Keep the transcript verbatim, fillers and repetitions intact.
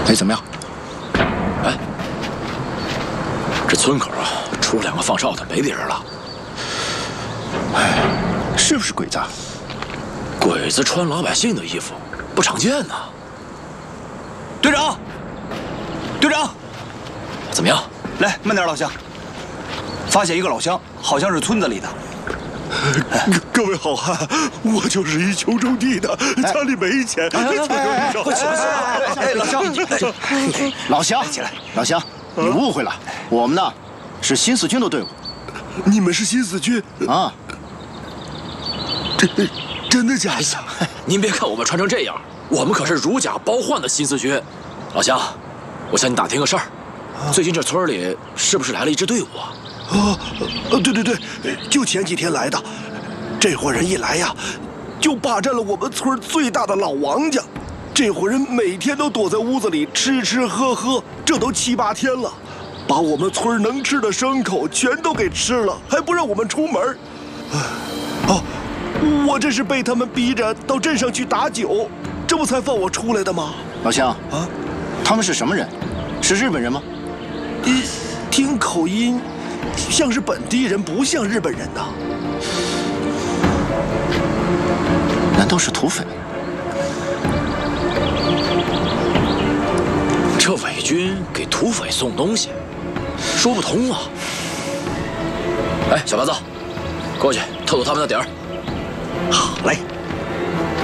哎，怎么样？ 哎，这村口啊，除了两个放哨的，没别人了。 哎，是不是鬼子？ 鬼子穿老百姓的衣服，不常见呐。 队长，队长， 怎么样？ 来，慢点，老乡。发现一个老乡，好像是村子里的。 各位好汉，我就是一穷种地的，家里没钱，求求你让我。 哎，老乡， 老乡， 起来， 老乡，你误会了，我们呢是新四军的队伍。 你们是新四军啊？ 真真的假的？ 您别看我们穿成这样，我们可是如假包换的新四军。老乡，我向你打听个事儿，最近这村里是不是来了一支队伍啊？ 啊，呃，对对对，就前几天来的，这伙人一来呀，就霸占了我们村最大的老王家。这伙人每天都躲在屋子里吃吃喝喝，这都七八天了，把我们村能吃的牲口全都给吃了，还不让我们出门。哦，我这是被他们逼着到镇上去打酒，这不才放我出来的吗？ 老乡啊， 他们是什么人？是日本人吗？ 一听口音。 像是本地人，不像日本人呐。 难道是土匪？ 这伪军给土匪送东西，说不通啊！哎，小八子，过去透透他们的底儿。 好嘞。